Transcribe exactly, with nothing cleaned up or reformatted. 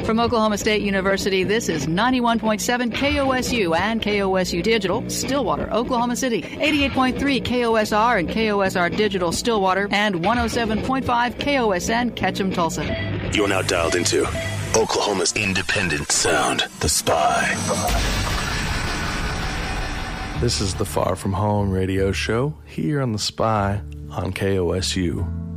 From Oklahoma State University, this is ninety-one point seven K O S U and K O S U Digital, Stillwater, Oklahoma City. eighty-eight point three K O S R and K O S R Digital, Stillwater. And one oh seven point five K O S N, Ketchum, Tulsa. You're now dialed into Oklahoma's independent sound, The Spy. This is the Far From Home radio show here on The Spy on K O S U.